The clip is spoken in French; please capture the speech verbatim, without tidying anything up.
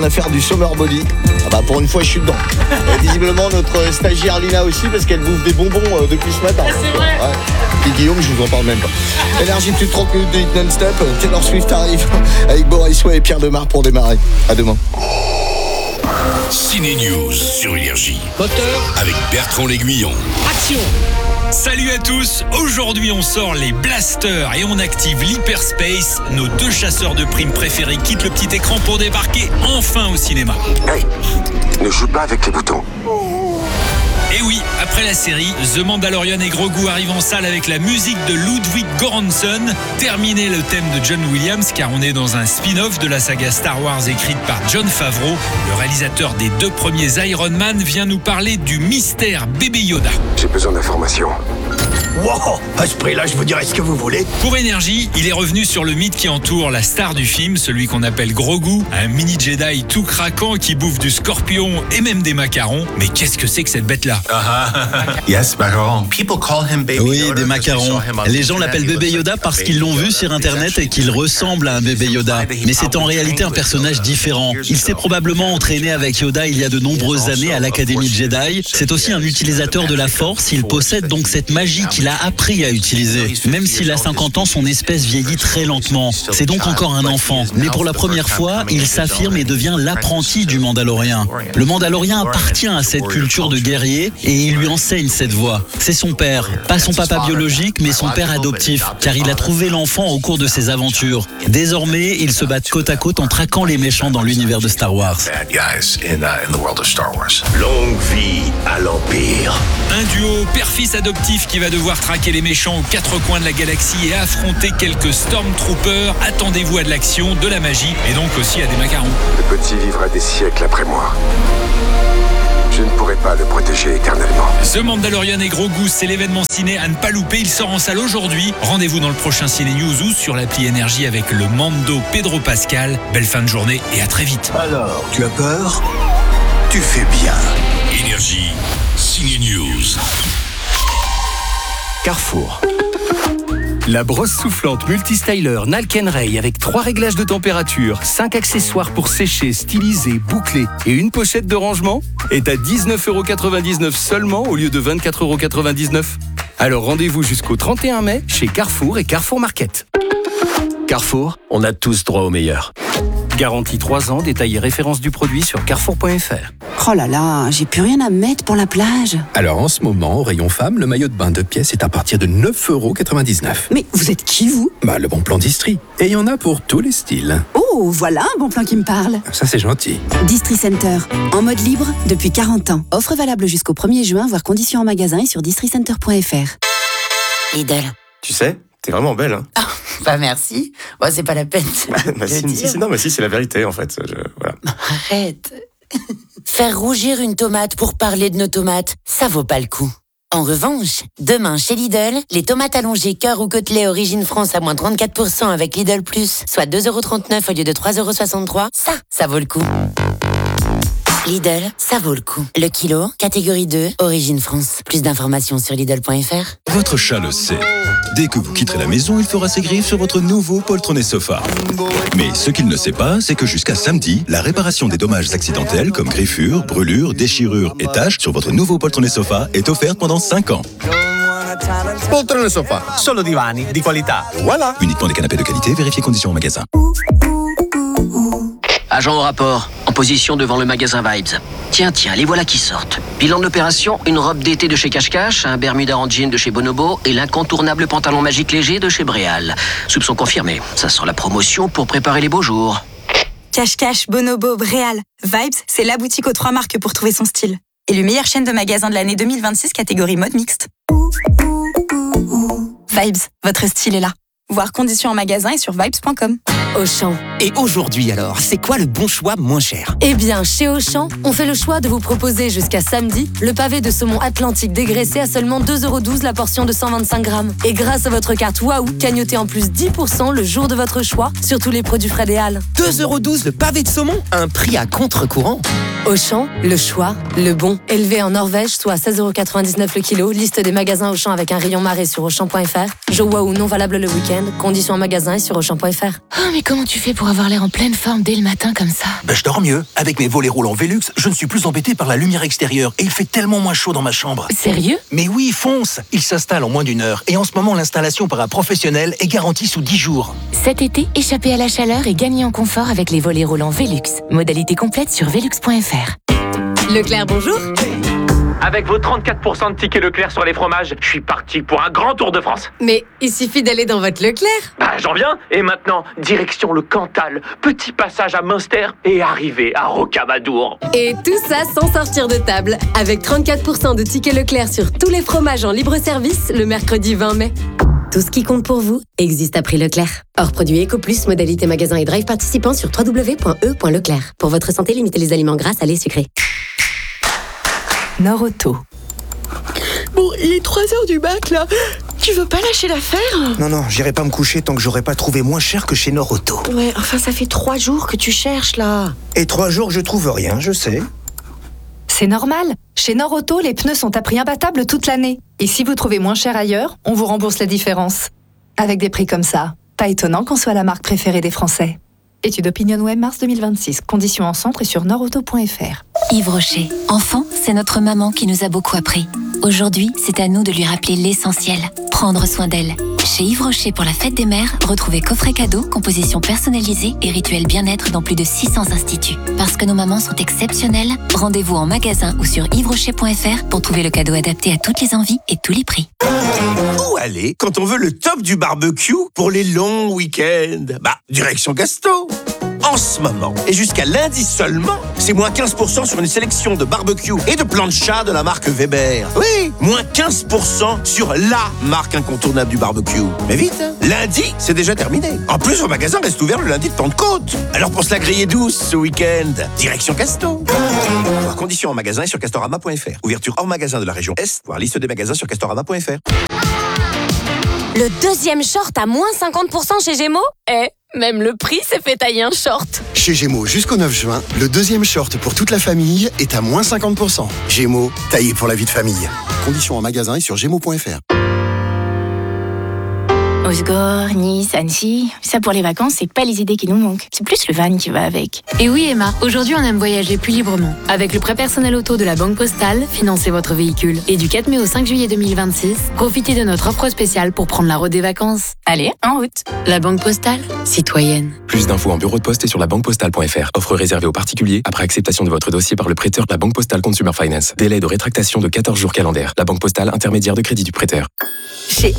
à faire du summer body. Ah bah pour une fois je suis dedans. Et visiblement notre stagiaire Lina aussi parce qu'elle bouffe des bonbons euh, depuis ce matin. Ah, c'est vrai. Ouais. Puis Guillaume, je vous en parle même pas. Énergie, plus de trente minutes de hit non-stop. Taylor Swift arrive avec Boris Way et Pierre Demar pour démarrer. À demain. Ciné News sur Énergie. Moteur. Avec Bertrand L'Aiguillon. Action. Salut à tous, aujourd'hui on sort les blasters et on active l'hyperspace. Nos deux chasseurs de primes préférés quittent le petit écran pour débarquer enfin au cinéma. Hey, ne joue pas avec les boutons. Et oui, après la série, The Mandalorian et Grogu arrivent en salle avec la musique de Ludwig Göransson. Terminé le thème de John Williams car on est dans un spin-off de la saga Star Wars écrite par Jon Favreau. Le réalisateur des deux premiers Iron Man vient nous parler du mystère bébé Yoda. J'ai besoin d'informations. Wow, à ce prix-là, je vous dirai ce que vous voulez. Pour Énergie, il est revenu sur le mythe qui entoure la star du film, celui qu'on appelle Grogu, un mini Jedi tout craquant qui bouffe du scorpion et même des macarons. Mais qu'est-ce que c'est que cette bête-là ? Yes, macaron. People call him baby Oui, Yoda des because they macarons. saw him on Les gens internet. l'appellent He bébé looks Yoda like a parce baby qu'ils l'ont vu Yoda. sur internet He's et qu'il actually ressemble à un bébé Yoda. Mais c'est en réalité un personnage différent. Il s'est probablement entraîné avec Yoda il y a de nombreuses années à l'Académie Jedi. C'est aussi un utilisateur de la Force. Il possède donc cette magie qu'il a appris à utiliser. Même s'il a cinquante ans, son espèce vieillit très lentement. C'est donc encore un enfant. Mais pour la première fois, il s'affirme et devient l'apprenti du Mandalorien. Le Mandalorien appartient à cette culture de guerrier et il lui enseigne cette voie. C'est son père, pas son papa biologique, mais son père adoptif, car il a trouvé l'enfant au cours de ses aventures. Désormais, ils se battent côte à côte en traquant les méchants dans l'univers de Star Wars. Bad guys in, uh, in the world of Star Wars. Longue vie à l'Empire. Un duo père-fils adoptif qui va devoir traquer les méchants aux quatre coins de la galaxie et affronter quelques Stormtroopers. Attendez-vous à de l'action, de la magie et donc aussi à des macarons. Le petit vivra des siècles après moi. Je ne pourrai pas le protéger éternellement. The Mandalorian et Grogu, c'est l'événement ciné à ne pas louper. Il sort en salle aujourd'hui. Rendez-vous dans le prochain Ciné News ou sur l'appli Énergie avec le Mando Pedro Pascal. Belle fin de journée et à très vite. Alors, tu as peur ? Tu fais bien. Énergie. Ciné News. Carrefour. La brosse soufflante multistyler Nalken-Ray avec trois réglages de température, cinq accessoires pour sécher, styliser, boucler et une pochette de rangement est à dix-neuf euros quatre-vingt-dix-neuf seulement au lieu de vingt-quatre euros quatre-vingt-dix-neuf. Alors rendez-vous jusqu'au trente et un mai chez Carrefour et Carrefour Market. Carrefour, on a tous droit au meilleur. Garantie trois ans, détail et référence du produit sur carrefour point f r. Oh là là, j'ai plus rien à mettre pour la plage. Alors en ce moment, au rayon femme, le maillot de bain de pièces est à partir de neuf euros quatre-vingt-dix-neuf. Mais vous êtes qui, vous ? Bah, le bon plan d'Istrie. Et il y en a pour tous les styles. Oh, voilà un bon plan qui me parle. Ça, c'est gentil. Distri Center, en mode libre depuis quarante ans. Offre valable jusqu'au premier juin, voire conditions en magasin et sur distri center point f r. Lidl. Tu sais, t'es vraiment belle, hein. Ah, bah merci. Bon, c'est pas la peine. bah, si, si, si, non, mais si, c'est la vérité, en fait. Je, voilà. Arrête. Faire rougir une tomate pour parler de nos tomates, ça vaut pas le coup. En revanche, demain chez Lidl, les tomates allongées cœur ou côtelées origine France à moins trente-quatre pour cent avec Lidl Plus, soit deux euros trente-neuf au lieu de trois euros soixante-trois, ça, ça vaut le coup. Lidl, ça vaut le coup. Le kilo, catégorie deux, origine France. Plus d'informations sur Lidl point f r. Votre chat le sait. Dès que vous quitterez la maison, il fera ses griffes sur votre nouveau poltronné sofa. Mais ce qu'il ne sait pas, c'est que jusqu'à samedi, la réparation des dommages accidentels comme griffures, brûlures, déchirures et taches sur votre nouveau poltronné sofa est offerte pendant cinq ans. Poltrone sofa, solo divani di qualità. Voilà. Uniquement des canapés de qualité, vérifiez conditions en magasin. Agent au rapport, en position devant le magasin Vibes. Tiens, tiens, les voilà qui sortent. Bilan de l'opération, une robe d'été de chez Cache Cache, un Bermuda en jean de chez Bonobo et l'incontournable pantalon magique léger de chez Bréal. Soupçon confirmé, ça sent la promotion pour préparer les beaux jours. Cache Cache, Bonobo, Bréal. Vibes, c'est la boutique aux trois marques pour trouver son style. Élu meilleure chaîne de magasins de l'année deux mille vingt-six, catégorie mode mixte. Vibes, votre style est là. Voir conditions en magasin et sur vibes point com. Auchan. Et aujourd'hui alors, c'est quoi le bon choix moins cher ? Eh bien, chez Auchan, on fait le choix de vous proposer jusqu'à samedi le pavé de saumon atlantique dégraissé à seulement deux euros douze la portion de cent vingt-cinq grammes. Et grâce à votre carte Waouh, cagnotez en plus dix pour cent le jour de votre choix sur tous les produits frais des Halles. deux euros douze le pavé de saumon ? Un prix à contre-courant. Auchan, le choix, le bon. Élevé en Norvège, soit à seize euros quatre-vingt-dix-neuf le kilo. Liste des magasins Auchan avec un rayon marée sur auchan point f r. Jeu Waouh non valable le week-end. Conditions en magasin et sur auchan point f r. Oh, mais comment tu fais pour avoir l'air en pleine forme dès le matin comme ça? Ben, je dors mieux. Avec mes volets roulants Velux, je ne suis plus embêté par la lumière extérieure et il fait tellement moins chaud dans ma chambre. Sérieux? Mais oui, fonce. Il s'installe en moins d'une heure et en ce moment, l'installation par un professionnel est garantie sous dix jours. Cet été, échappez à la chaleur et gagnez en confort avec les volets roulants Velux. Modalité complète sur velux point f r. Leclerc, bonjour. Avec vos trente-quatre pour cent de tickets Leclerc sur les fromages, je suis parti pour un grand tour de France. Mais il suffit d'aller dans votre Leclerc. Bah, j'en viens. Et maintenant, direction le Cantal, petit passage à Münster et arrivée à Rocamadour. Et tout ça sans sortir de table. Avec trente-quatre pour cent de tickets Leclerc sur tous les fromages en libre-service le mercredi vingt mai. Tout ce qui compte pour vous existe à prix Leclerc. Hors produit Eco Plus, modalité magasin et drive participant sur w w w point e point leclerc. Pour votre santé, limitez les aliments gras, salés, sucrés. Norauto. Bon, il est trois heures du bac, là. Tu veux pas lâcher l'affaire? Non, non, j'irai pas me coucher tant que j'aurai pas trouvé moins cher que chez Norauto. Ouais, enfin, ça fait trois jours que tu cherches, là. Et trois jours, je trouve rien, je sais. C'est normal. Chez Norauto, les pneus sont à prix imbattable toute l'année. Et si vous trouvez moins cher ailleurs, on vous rembourse la différence. Avec des prix comme ça, pas étonnant qu'on soit la marque préférée des Français. Étude OpinionWay mars deux mille vingt-six. Conditions en centre et sur norauto point f r. Yves Rocher. Enfant, c'est notre maman qui nous a beaucoup appris. Aujourd'hui, c'est à nous de lui rappeler l'essentiel. Prendre soin d'elle. Chez Yves Rocher pour la fête des mères, retrouvez coffret cadeau, composition personnalisée et rituel bien-être dans plus de six cents instituts. Parce que nos mamans sont exceptionnelles, rendez-vous en magasin ou sur yves rocher point f r pour trouver le cadeau adapté à toutes les envies et tous les prix. Où aller quand on veut le top du barbecue pour les longs week-ends? Bah, direction Gasto. En ce moment, et jusqu'à lundi seulement, c'est moins quinze pour cent sur une sélection de barbecue et de plancha de la marque Weber. Oui, moins quinze pour cent sur la marque incontournable du barbecue. Mais vite, hein, lundi, c'est déjà terminé. En plus, vos magasins restent ouverts le lundi de Pentecôte. Alors pour se la griller douce ce week-end, direction Casto. Voir conditions en magasin et sur castorama point f r. Ouverture hors magasin de la région Est, voir liste des magasins sur castorama point f r. Le deuxième short à moins cinquante pour cent chez Gémeaux? Eh, même le prix s'est fait tailler un short. Chez Gémeaux, jusqu'au neuf juin, le deuxième short pour toute la famille est à moins cinquante pour cent. Gémeaux, taillé pour la vie de famille. Conditions en magasin et sur gémeaux point f r. Osgore, Nice, Annecy, ça pour les vacances, c'est pas les idées qui nous manquent. C'est plus le van qui va avec. Et oui Emma, aujourd'hui on aime voyager plus librement. Avec le prêt personnel auto de la Banque Postale, financez votre véhicule. Et du quatre mai au cinq juillet deux mille vingt-six, profitez de notre offre spéciale pour prendre la route des vacances. Allez, en route. La Banque Postale, citoyenne. Plus d'infos en bureau de poste et sur la banque postale point f r. Offre réservée aux particuliers après acceptation de votre dossier par le prêteur. La Banque Postale Consumer Finance. Délai de rétractation de quatorze jours calendaires. La Banque Postale, intermédiaire de crédit du prêteur. Chez